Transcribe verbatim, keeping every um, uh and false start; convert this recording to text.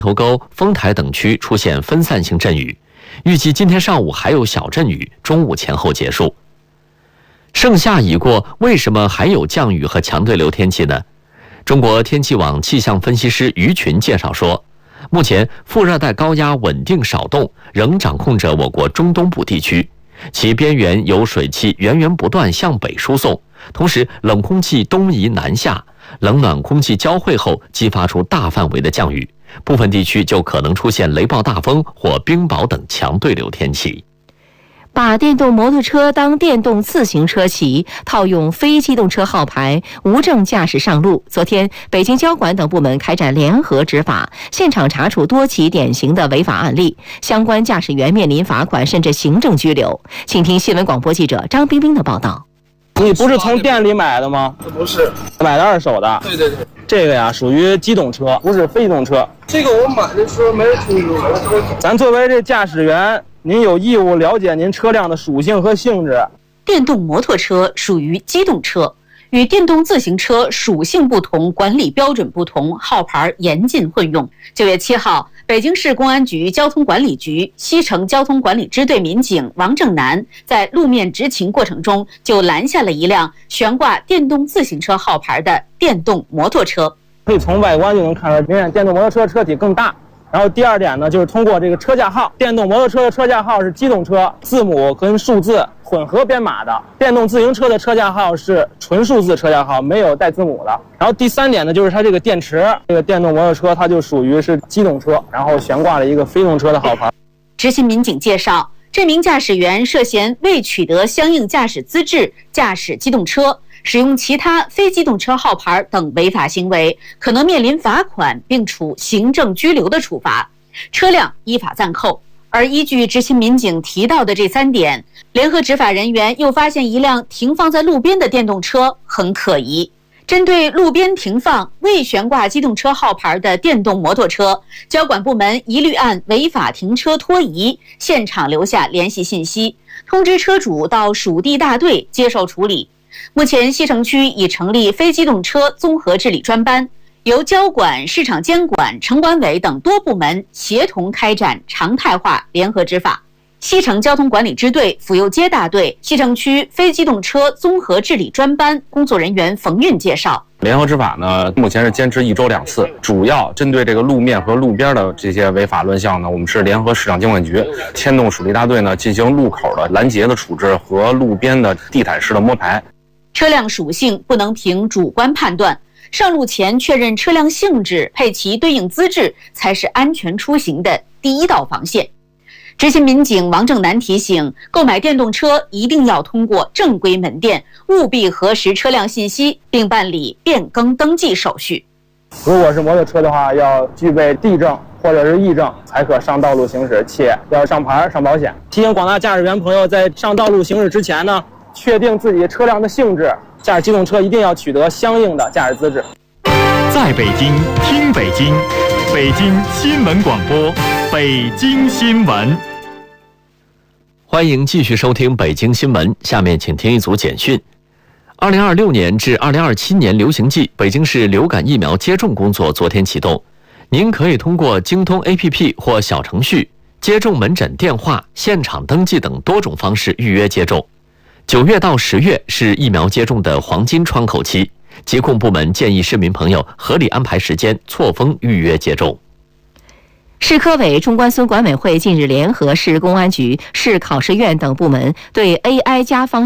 头沟、丰台等区出现分散性阵雨，预计今天上午还有小阵雨，中午前后结束。盛夏已过，为什么还有降雨和强对流天气呢？中国天气网气象分析师于群介绍说，目前副热带高压稳定少动，仍掌控着我国中东部地区，其边缘有水汽源源不断向北输送，同时冷空气东移南下，冷暖空气交汇后激发出大范围的降雨，部分地区就可能出现雷暴大风或冰雹等强对流天气。 把电动摩托车当电动自行车骑，套用非机动车号牌，无证驾驶上路。昨天，北京交管等部门开展联合执法，现场查处多起典型的违法案例，相关驾驶员面临罚款甚至行政拘留。请听新闻广播记者张冰冰的报道。 你不是从店里买的吗？ 不是， 买的二手的。 对对对， 这个呀属于机动车，不是非机动车。 这个我买的时候没人出入。 咱作为这驾驶员，您有义务了解您车辆的属性和性质。 电动摩托车属于机动车，与电动自行车属性不同，管理标准不同，号牌严禁混用。九月七号，北京市公安局交通管理局西城交通管理支队民警王正南在路面执勤过程中，就拦下了一辆悬挂电动自行车号牌的电动摩托车。 可以从外观就能看出来，明显电动摩托车车体更大。然后第二点呢，就是通过这个车架号，电动摩托车的车架号是机动车，字母跟数字混合编码的；电动自行车的车架号是纯数字车架号，没有带字母的。然后第三点呢，就是它这个电池，这个电动摩托车它就属于是机动车，然后悬挂了一个非动车的号牌。 执勤民警介绍，这名驾驶员涉嫌未取得相应驾驶资质驾驶机动车，使用其他非机动车号牌等违法行为，可能面临罚款并处行政拘留的处罚，车辆依法暂扣。而依据执勤民警提到的这三点，联合执法人员又发现一辆停放在路边的电动车很可疑。针对路边停放未悬挂机动车号牌的电动摩托车，交管部门一律按违法停车拖移现场留下联系信息，通知车主到属地大队接受处理。目前西城区已成立非机动车综合治理专班，由交管、市场监管、城管委等多部门协同开展常态化联合执法。西城交通管理支队府右街大队西城区非机动车综合治理专班工作人员冯运介绍， 联合执法呢，目前是坚持一周两次，主要针对这个路面和路边的这些违法乱象呢，我们是联合市场监管局牵动属地大队呢，进行路口的拦截的处置和路边的地毯式的摸排。 车辆属性不能凭主观判断，上路前确认车辆性质，配齐对应资质，才是安全出行的第一道防线。执勤民警王正南提醒，购买电动车一定要通过正规门店，务必核实车辆信息，并办理变更登记手续。 如果是摩托车的话，要具备地证或者是役证才可上道路行驶，且要上牌上保险。提醒广大驾驶员朋友，在上道路行驶之前呢，确定自己车辆的性质，驾驶机动车一定要取得相应的驾驶资质。 在北京听北京，北京新闻广播，北京新闻。 欢迎继续收听北京新闻，下面请听一组简讯。二零二六年至二零二七年流行季，北京市流感疫苗接种工作昨天启动。您可以通过京通 A P P 或小程序、接种门诊电话、现场登记等多种方式预约接种。九月到十月是疫苗接种的黄金窗口期，疾控部门建议市民朋友合理安排时间，错峰预约接种。 市科委、中关村管委会近日联合市公安局、市考试院等部门对 A I 加方